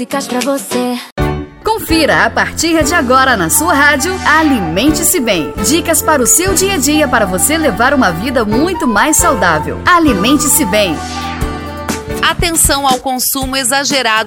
Dicas pra você. Confira a partir de agora na sua rádio Alimente-se Bem. Dicas para o seu dia a dia para você levar uma vida muito mais saudável. Alimente-se Bem. Atenção ao consumo exagerado